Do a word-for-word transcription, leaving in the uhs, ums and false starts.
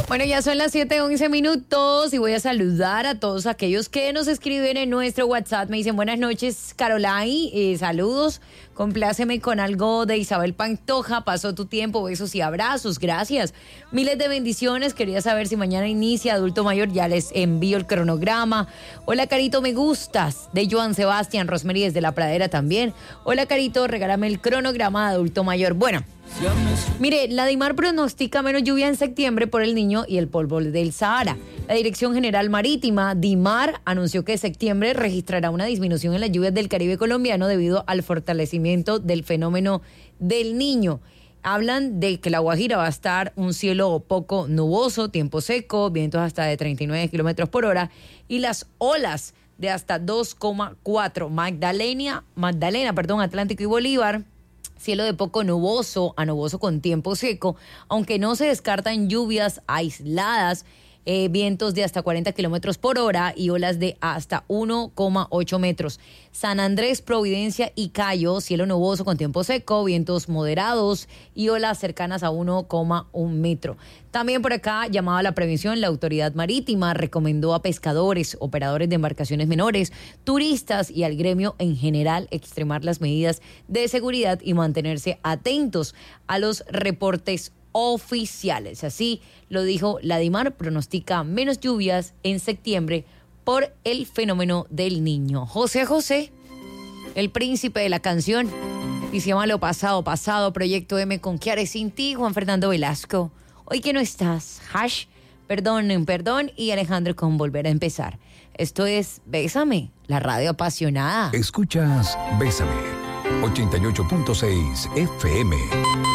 Bueno, ya son las siete once minutos y voy a saludar a todos aquellos que nos escriben en nuestro WhatsApp. Me dicen buenas noches, Caroline, eh, saludos, compláceme con algo de Isabel Pantoja, pasó tu tiempo, besos y abrazos, gracias. Miles de bendiciones, quería saber si mañana inicia Adulto Mayor, ya les envío el cronograma. Hola, Carito, me gustas, de Joan Sebastián, Rosemary desde La Pradera también. Hola, Carito, regálame el cronograma de Adulto Mayor. Bueno, mire, la DIMAR pronostica menos lluvia en septiembre por el Niño y el polvo del Sahara. La Dirección General Marítima, DIMAR, anunció que septiembre registrará una disminución en las lluvias del Caribe colombiano debido al fortalecimiento del fenómeno del Niño. Hablan de que La Guajira va a estar un cielo poco nuboso, tiempo seco, vientos hasta de treinta y nueve kilómetros por hora y las olas de hasta dos coma cuatro. Magdalena, Magdalena, perdón, Atlántico y Bolívar, cielo de poco nuboso a nuboso con tiempo seco, aunque no se descartan lluvias aisladas, eh, vientos de hasta cuarenta kilómetros por hora y olas de hasta uno coma ocho metros. San Andrés, Providencia y Cayo, cielo nuboso con tiempo seco, vientos moderados y olas cercanas a uno coma uno metro. También por acá, llamada a la prevención, la Autoridad Marítima recomendó a pescadores, operadores de embarcaciones menores, turistas y al gremio en general extremar las medidas de seguridad y mantenerse atentos a los reportes oficiales. Así lo dijo la DIMAR, pronostica menos lluvias en septiembre por el fenómeno del Niño. José José, el príncipe de la canción, y se llama Lo Pasado Pasado, Proyecto M con ¿Qué haré sin ti? Juan Fernando Velasco. Hoy que no estás, Hash, perdón, perdón, y Alejandro con Volver a Empezar. Esto es Bésame, la radio apasionada. Escuchas Bésame, ochenta y ocho punto seis F M.